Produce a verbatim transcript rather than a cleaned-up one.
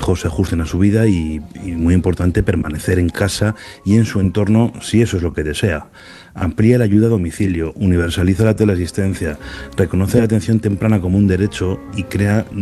mejor se ajusten a su vida y, y, muy importante, permanecer en casa y en su entorno si eso es lo que desea. Amplía la ayuda a domicilio, universaliza la teleasistencia, reconoce la atención temprana como un derecho y crea